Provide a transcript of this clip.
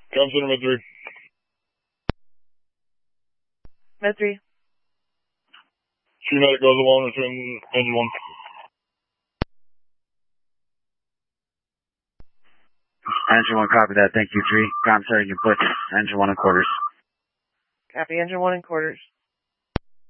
Comm Center, Med 3. Med 3. True medic goes along and engine 1. Engine 1, copy that. Thank you, 3. Comm Center, you put engine 1 in quarters. Copy, engine 1 in quarters.